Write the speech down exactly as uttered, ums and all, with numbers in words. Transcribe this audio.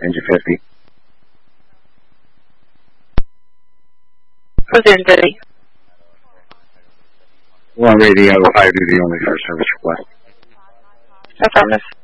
Engine fifty. Precision fifty. One radio, high duty only for service request. Affirmative.